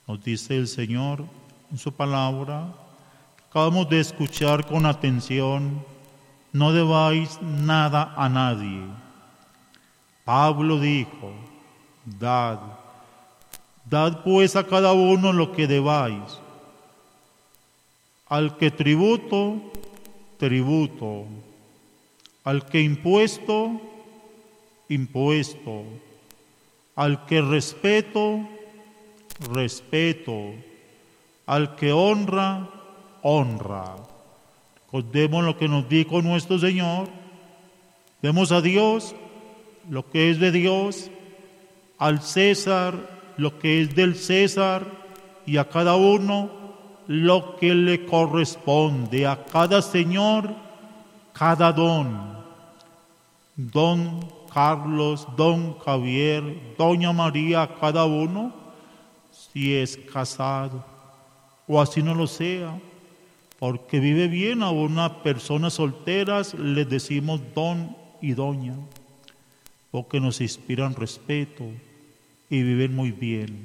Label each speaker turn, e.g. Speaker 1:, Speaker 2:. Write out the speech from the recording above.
Speaker 1: Nos dice el Señor en su palabra, acabamos de escuchar con atención: no debáis nada a nadie. Pablo dijo: dad pues a cada uno lo que debáis. Al que tributo, tributo. Al que impuesto, impuesto. Al que respeto, respeto. Al que honra, honra. Recordemos lo que nos dijo nuestro Señor: demos a Dios lo que es de Dios, al César lo que es del César, y a cada uno lo que le corresponde, a cada señor cada don. Don Carlos, don Javier, doña María, a cada uno, si es casado o así no lo sea, porque vive bien. A unas personas solteras les decimos don y doña, porque nos inspiran respeto y viven muy bien.